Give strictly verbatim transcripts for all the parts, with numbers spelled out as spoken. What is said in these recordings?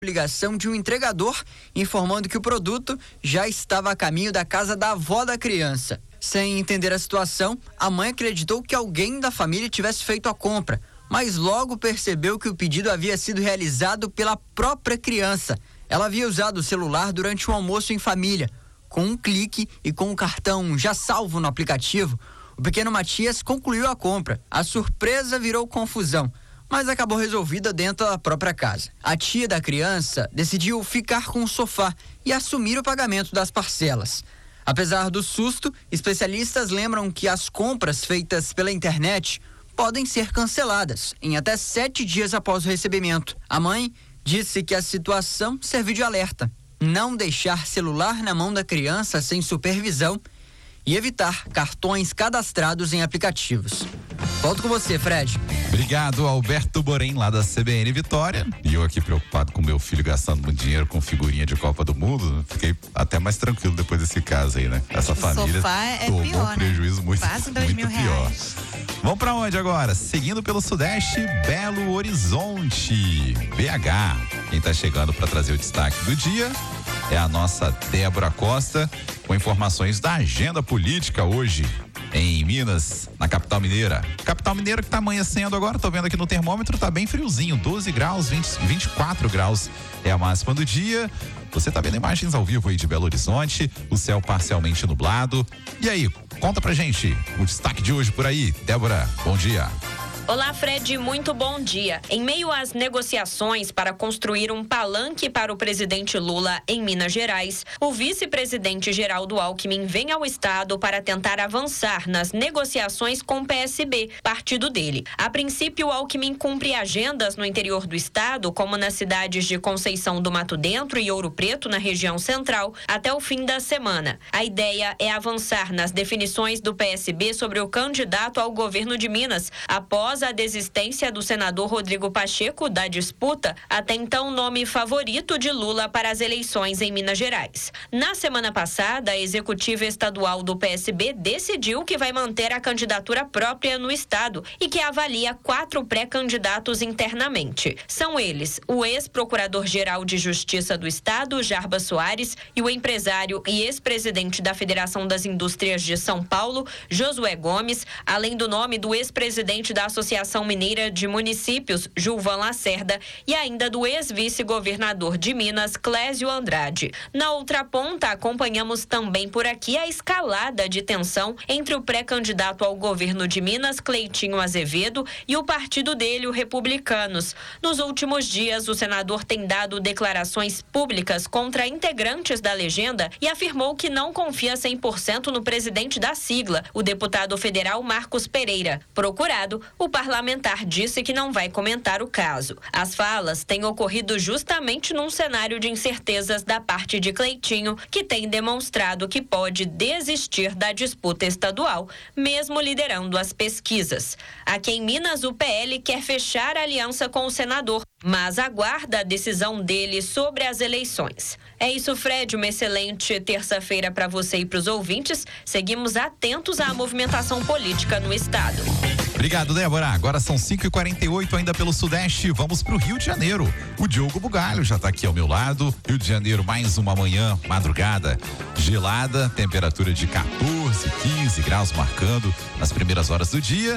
ligação de um entregador informando que o produto já estava a caminho da casa da avó da criança. Sem entender a situação, a mãe acreditou que alguém da família tivesse feito a compra, mas logo percebeu que o pedido havia sido realizado pela própria criança. Ela havia usado o celular durante um almoço em família. Com um clique e com o cartão já salvo no aplicativo, o pequeno Matias concluiu a compra. A surpresa virou confusão, mas acabou resolvida dentro da própria casa. A tia da criança decidiu ficar com o sofá e assumir o pagamento das parcelas. Apesar do susto, especialistas lembram que as compras feitas pela internet podem ser canceladas em até sete dias após o recebimento. A mãe disse que a situação serviu de alerta. Não deixar celular na mão da criança sem supervisão e evitar cartões cadastrados em aplicativos. Volto com você, Fred. Obrigado, Alberto Borém, lá da C B N Vitória. E eu aqui preocupado com meu filho gastando muito dinheiro com figurinha de Copa do Mundo. Fiquei até mais tranquilo depois desse caso aí, né? Essa o família sofá é tomou pior, um prejuízo né? muito, Quase dois muito mil pior. reais. Vamos pra onde agora? Seguindo pelo Sudeste, Belo Horizonte, B H. Quem tá chegando para trazer o destaque do dia é a nossa Débora Costa, com informações da agenda política hoje em Minas, na capital mineira. Capital mineira que tá amanhecendo agora, tô vendo aqui no termômetro, tá bem friozinho, doze graus, vinte, vinte e quatro graus é a máxima do dia. Você tá vendo imagens ao vivo aí de Belo Horizonte, o céu parcialmente nublado. E aí, conta pra gente o destaque de hoje por aí. Débora, bom dia. Olá, Fred, muito bom dia. Em meio às negociações para construir um palanque para o presidente Lula em Minas Gerais, o vice-presidente Geraldo Alckmin vem ao estado para tentar avançar nas negociações com o P S B, partido dele. A princípio, Alckmin cumpre agendas no interior do estado, como nas cidades de Conceição do Mato Dentro e Ouro Preto, na região central, até o fim da semana. A ideia é avançar nas definições do P S B sobre o candidato ao governo de Minas, após a desistência do senador Rodrigo Pacheco da disputa, até então nome favorito de Lula para as eleições em Minas Gerais. Na semana passada, a executiva estadual do P S B decidiu que vai manter a candidatura própria no estado e que avalia quatro pré-candidatos internamente. São eles o ex-procurador-geral de Justiça do estado, Jarbas Soares, e o empresário e ex-presidente da Federação das Indústrias de São Paulo, Josué Gomes, além do nome do ex-presidente da Associação Associação Mineira de Municípios, Gilvan Lacerda, e ainda do ex-vice-governador de Minas, Clésio Andrade. Na outra ponta, acompanhamos também por aqui a escalada de tensão entre o pré-candidato ao governo de Minas, Cleitinho Azevedo, e o partido dele, o Republicanos. Nos últimos dias, o senador tem dado declarações públicas contra integrantes da legenda e afirmou que não confia cem por cento no presidente da sigla, o deputado federal Marcos Pereira. Procurado, o parlamentar disse que não vai comentar o caso. As falas têm ocorrido justamente num cenário de incertezas da parte de Cleitinho, que tem demonstrado que pode desistir da disputa estadual, mesmo liderando as pesquisas. Aqui em Minas, o P L quer fechar a aliança com o senador, mas aguarda a decisão dele sobre as eleições. É isso, Fred. Uma excelente terça-feira para você e para os ouvintes. Seguimos atentos à movimentação política no estado. Obrigado, Débora. Agora são cinco e quarenta e oito ainda pelo Sudeste. Vamos pro Rio de Janeiro. O Diogo Bugalho já tá aqui ao meu lado. Rio de Janeiro, mais uma manhã, madrugada gelada, temperatura de quatorze, quinze graus marcando as primeiras horas do dia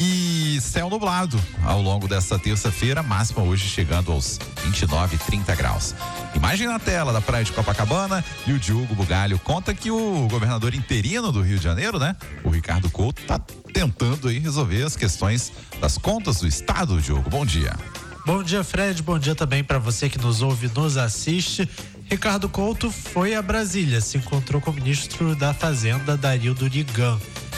e céu nublado ao longo dessa terça-feira, máxima hoje chegando aos vinte e nove, trinta graus. Imagem na tela da praia de Copacabana e o Diogo Bugalho conta que o governador interino do Rio de Janeiro, né, o Ricardo Couto, tá tentando aí resolver as questões das contas do estado. Diogo, bom dia. Bom dia, Fred, bom dia também para você que nos ouve e nos assiste. Ricardo Couto foi a Brasília, se encontrou com o ministro da Fazenda, Darildo Nigan.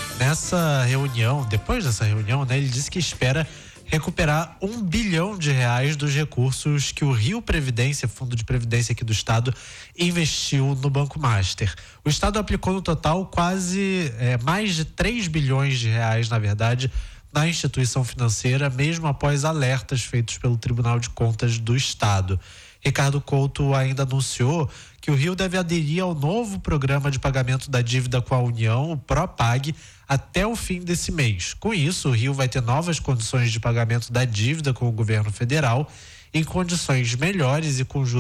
Nessa reunião, depois dessa reunião, né, ele disse que espera recuperar um bilhão de reais dos recursos que o Rio Previdência, Fundo de Previdência aqui do estado, investiu no Banco Master. O estado aplicou no total quase é, mais de três bilhões de reais, na verdade, na instituição financeira, mesmo após alertas feitos pelo Tribunal de Contas do Estado. Ricardo Couto ainda anunciou que o Rio deve aderir ao novo programa de pagamento da dívida com a União, o PROPAG, até o fim desse mês. Com isso, o Rio vai ter novas condições de pagamento da dívida com o governo federal, em condições melhores e com juros